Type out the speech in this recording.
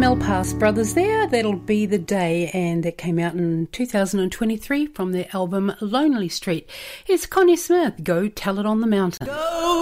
Melpass Brothers there, That'll Be the Day, and that came out in 2023 from their album Lonely Street. It's Connie Smith, Go Tell It on the Mountain. Go